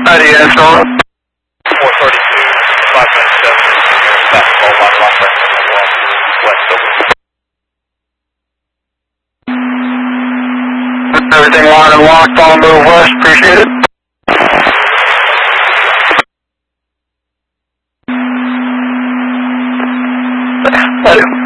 How do you install it? 432, 597, basketball line lock right on the wall, west over. Everything locked and locked on move west, appreciate it. Later.